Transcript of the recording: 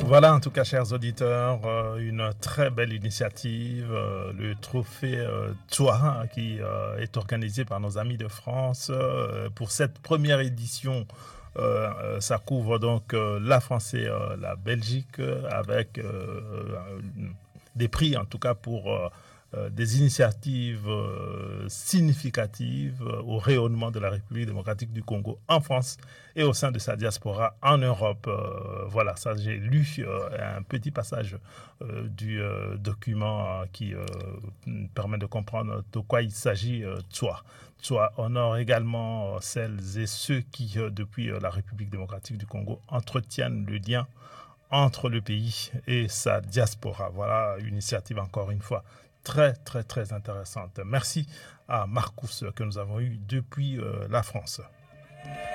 Voilà, en tout cas, chers auditeurs, une très belle initiative, le trophée Toi, qui est organisé par nos amis de France pour cette première édition. Ça couvre donc la France et la Belgique avec des prix, en tout cas pour des initiatives significatives au rayonnement de la République démocratique du Congo en France et au sein de sa diaspora en Europe. Voilà, ça j'ai lu un petit passage du document qui permet de comprendre de quoi il s'agit. Toi honore également celles et ceux qui, depuis la République démocratique du Congo, entretiennent le lien entre le pays et sa diaspora. Voilà une initiative encore une fois très très très intéressante. Merci à Marcus que nous avons eu depuis la France.